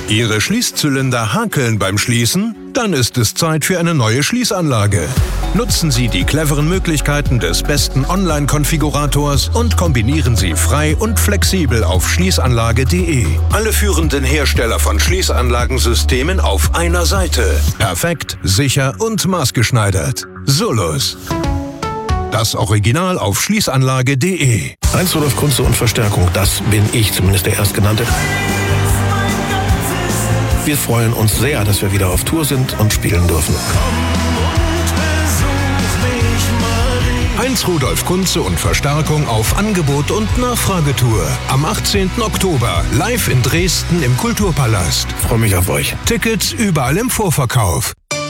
Ihre Schließzylinder hakeln beim Schließen? Dann ist es Zeit für eine neue Schließanlage. Nutzen Sie die cleveren Möglichkeiten des besten Online-Konfigurators und kombinieren Sie frei und flexibel auf schließanlage.de. Alle führenden Hersteller von Schließanlagensystemen auf einer Seite. Perfekt, sicher und maßgeschneidert. Solus. Das Original auf schließanlage.de. Heinz Rudolf Kunze und Verstärkung, das bin ich, zumindest der Erstgenannte. Wir freuen uns sehr, dass wir wieder auf Tour sind und spielen dürfen. Heinz Rudolf Kunze und Verstärkung auf Angebot und Nachfragetour. Am 18. Oktober live in Dresden im Kulturpalast. Freue mich auf euch. Tickets überall im Vorverkauf.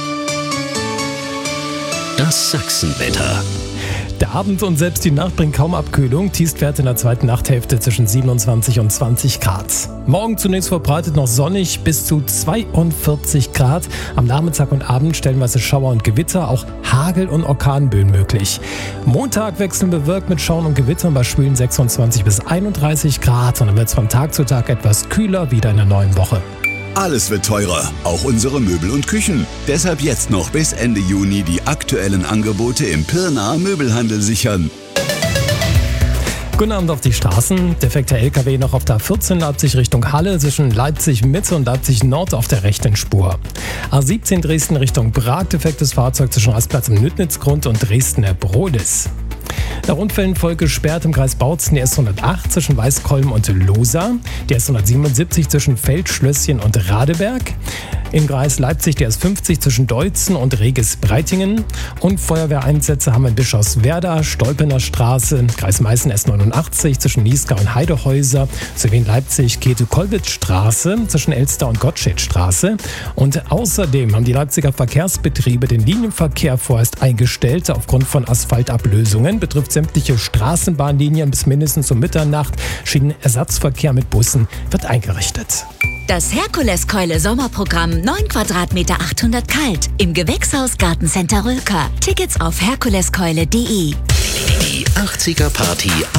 Das Sachsenwetter. Der Abend und selbst die Nacht bringen kaum Abkühlung. Tiefstwerte in der zweiten Nachthälfte zwischen 27 und 20 Grad. Morgen zunächst verbreitet noch sonnig bis zu 42 Grad. Am Nachmittag und Abend stellenweise Schauer und Gewitter, auch Hagel- und Orkanböen möglich. Montag wechseln bewölkt mit Schauern und Gewittern bei schwülen 26 bis 31 Grad. Und dann wird es von Tag zu Tag etwas kühler wieder in der neuen Woche. Alles wird teurer, auch unsere Möbel und Küchen. Deshalb jetzt noch bis Ende Juni die aktuellen Angebote im Pirnaer Möbelhandel sichern. Guten Abend auf die Straßen. Defekter LKW noch auf der A14 Leipzig Richtung Halle zwischen Leipzig Mitte und Leipzig Nord auf der rechten Spur. A17 Dresden Richtung Prag, defektes Fahrzeug zwischen Rastplatz am Nüttnitzgrund und Dresdner Brodis. Nach Unfällen voll gesperrt im Kreis Bautzen die S108 zwischen Weißkolm und Losa, die S177 zwischen Feldschlösschen und Radeberg, im Kreis Leipzig die S50 zwischen Deutzen und Regis-Breitingen und Feuerwehreinsätze haben wir in Bischofswerda, Stolpener Straße, Kreis Meißen S89 zwischen Niesgau und Heidehäuser sowie in Leipzig Käthe-Kollwitz-Straße zwischen Elster und Gottschedstraße und außerdem haben die Leipziger Verkehrsbetriebe den Linienverkehr vorerst eingestellt aufgrund von Asphaltablösungen, betrifft sämtliche Straßenbahnlinien bis mindestens um Mitternacht. Schienenersatzverkehr mit Bussen wird eingerichtet. Das Herkules-Keule-Sommerprogramm 9 Quadratmeter 800 kalt im Gewächshaus Gartencenter Rölker. Tickets auf herkuleskeule.de. Die 80er Party